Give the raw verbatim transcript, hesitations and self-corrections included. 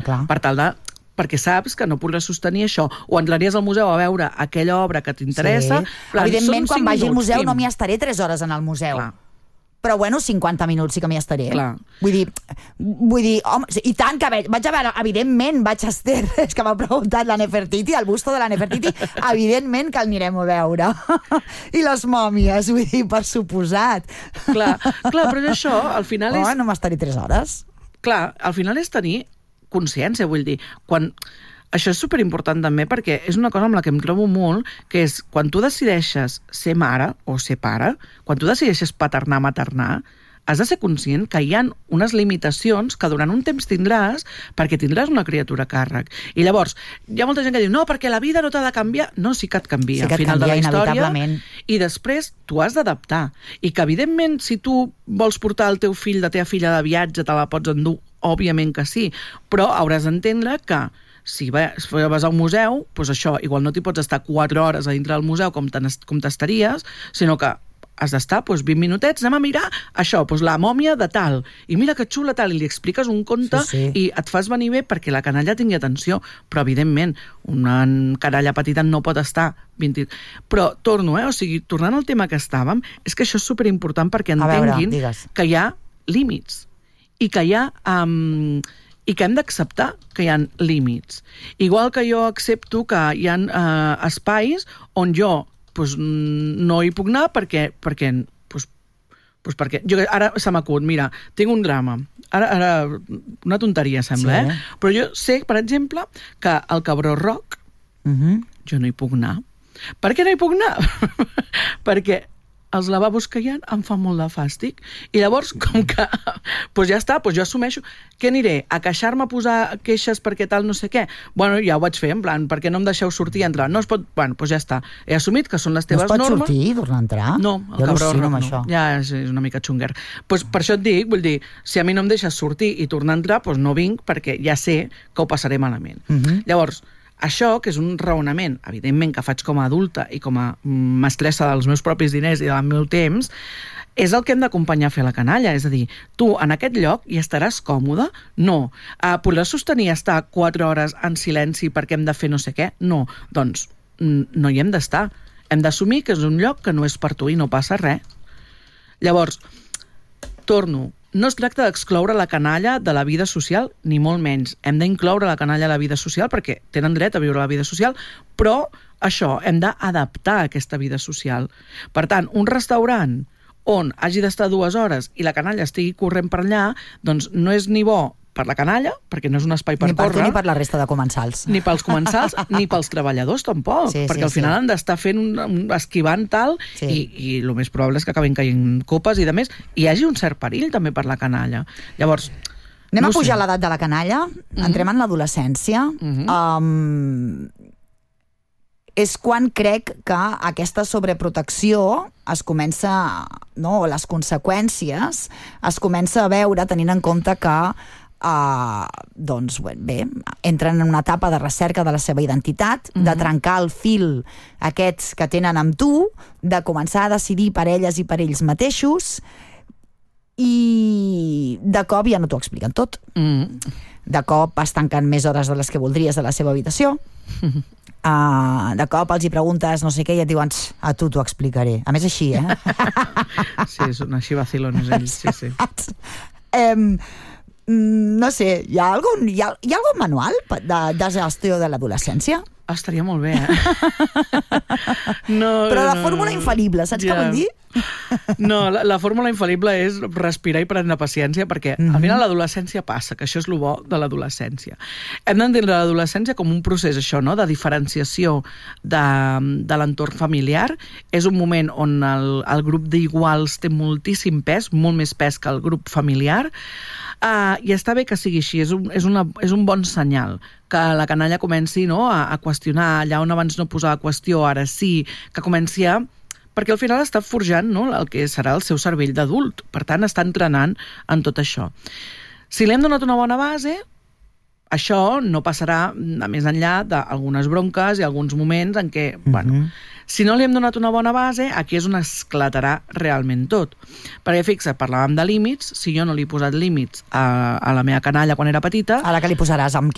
clar. Per tal de... perquè saps que no podràs sostenir això. O entraries al museu a veure aquella obra que t'interessa. Sí. Evidentment, quan vagi al museu no m'hi estaré tres hores en el museu. Clar. Però, bueno, cinquanta minuts sí que m'hi estaré. Clar. Vull dir, vull dir, home, i tant que veig, vaig a veure, evidentment, vaig a estar, és que m'ha preguntat la Nefertiti, el busto de la Nefertiti, evidentment que el anirem a veure. I les mòmies, vull dir, per suposat. Clar, clar, però això, al final és... Oh, no m'estaré tres hores. Clar, al final és tenir consciència, vull dir, quan... Això és superimportant també perquè és una cosa amb la que em trobo molt, que és quan tu decideixes ser mare o ser pare, quan tu decideixes paternar, maternar, has de ser conscient que hi ha unes limitacions que durant un temps tindràs perquè tindràs una criatura a càrrec. I llavors, hi ha molta gent que diu no, perquè la vida no t'ha de canviar. No, sí que et canvia sí que al final canvia, de la història. Inevitablement. I després tu has d'adaptar. I que, evidentment, si tu vols portar el teu fill, la teva filla de viatge, te la pots endur, òbviament que sí, però hauràs d'entendre que si vas a un museu, doncs això, igual no t'hi pots estar quatre hores a dintre del museu com t'estaries, sinó que has d'estar doncs, vint minutets, anem a mirar això, doncs, la mòmia de tal, i mira que xula tal, i li expliques un conte sí, sí. i et fas venir bé perquè la canalla tingui atenció, però evidentment una canalla petita no pot estar vint... Però torno, eh? O sigui, tornant al tema que estàvem, és que això és superimportant perquè entenguin veure, que hi ha límits i que hi ha... Um, i que hem d'acceptar que hi ha límits. Igual que jo accepto que hi ha eh, espais on jo pues, no hi puc anar perquè... perquè pues, pues perquè jo, ara se m'acut, mira, tinc un drama. Ara, ara una tonteria, sembla, sí. eh? Però jo sé, per exemple, que al Cabró Rock uh-huh. jo no hi puc anar. Per què no hi puc anar? Perquè els lavabos que hi ha em fan molt de fàstic. I llavors, com que pues ja està, pues jo assumeixo que aniré a queixar-me, a posar queixes perquè tal no sé què. Bueno, ja ho vaig fer, en plan, perquè no em deixeu sortir i entrar. No es pot... Bueno, pues ja està. He assumit que són les teves normes. No es pot normes. Sortir i tornar a entrar? No, el Cabró Rock no. Això. Ja és, és una mica xunguer. Pues per això et dic, vull dir, si a mi no em deixes sortir i tornar a entrar, pues no vinc perquè ja sé que ho passaré malament. Uh-huh. Llavors, això, que és un raonament, evidentment, que faig com a adulta i com a mestressa dels meus propis diners i del meu temps, és el que hem d'acompanyar a fer la canalla. És a dir, tu en aquest lloc hi estaràs còmode? No. Uh, podràs sostenir estar quatre hores en silenci perquè hem de fer no sé què? No. Doncs no hi hem d'estar. Hem d'assumir que és un lloc que no és per tu i no passa res. Llavors, torno... No es tracta d'excloure la canalla de la vida social, ni molt menys. Hem d'incloure la canalla a la vida social perquè tenen dret a viure la vida social, però això, hem d'adaptar aquesta vida social. Per tant, un restaurant on hagi d'estar dues hores i la canalla estigui corrent per allà, doncs no és ni bo per la canalla, perquè no és un espai per ni per córrer. Ni per la resta de comensals. Ni pels comensals, ni pels treballadors, tampoc. Sí, perquè sí, al final sí. han d'estar fent un, un, esquivant tal, sí. i, i el més probable és que acabin caient copes i de més. I hi hagi un cert perill també per la canalla. Llavors... Anem no a pujar sé. l'edat de la canalla, mm-hmm. entrem en l'adolescència. Mm-hmm. Um, és quan crec que aquesta sobreprotecció es comença, no, les conseqüències es comença a veure tenint en compte que Uh, doncs bé, entren en una etapa de recerca de la seva identitat, mm-hmm. de trencar el fil aquests que tenen amb tu, de començar a decidir per elles i per ells mateixos, i de cop ja no t'ho expliquen tot. Mm. De cop es tanquen més hores de les que voldries de la seva habitació. Mm-hmm. Uh, de cop els hi preguntes no sé què i et diuen a tu t'ho explicaré. A més així, eh? Sí, és una així vacilones ells, sí, sí. Um, no sé, hi ha algun, hi ha, hi ha algun manual de, de gestió de l'adolescència? Estaria molt bé, eh? No, però la no, fórmula infal·lible, saps ja. què vull dir? No, la, la fórmula infal·lible és respirar i prendre paciència, perquè mm-hmm. al final l'adolescència passa, que això és el bo de l'adolescència. Hem d'entendre l'adolescència com un procés, això, no?, de diferenciació de, de l'entorn familiar. És un moment on el, el grup d'iguals té moltíssim pes, molt més pes que el grup familiar, uh, i està bé que sigui així, és un, és una, és un bon senyal que la canalla comenci, no, a, a qüestionar allà on abans no posava qüestió, ara sí, que comenci a... perquè al final està forjant, no, el que serà el seu cervell d'adult. Per tant, està entrenant en tot això. Si li hem donat una bona base, això no passarà a més enllà d'algunes bronques i alguns moments en què, mm-hmm. bueno, si no li hem donat una bona base, aquí és on esclatarà realment tot. Perquè, fixa, parlàvem de límits, si jo no li he posat límits a, a la meva canalla quan era petita... A la que li posaràs amb